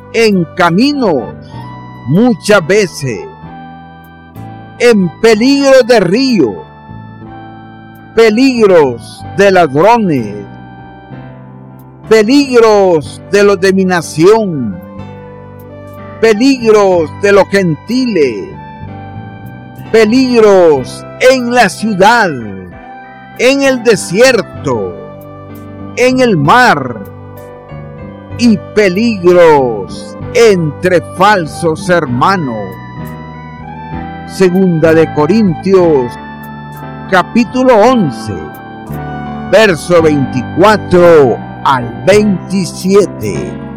en caminos, muchas veces, en peligro de río, peligros de ladrones, peligros de los de mi nación, peligros de los gentiles, peligros en la ciudad, en el desierto, en el mar, y peligros entre falsos hermanos. Segunda de Corintios, capítulo 11, verso 24 al 27.